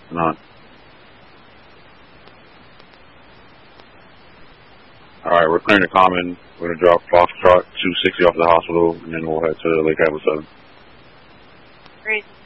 None. Alright, we're clearing the common. We're going to drop Foxtrot 260 off the hospital, and then we'll head to Lake Atlas 7. Great.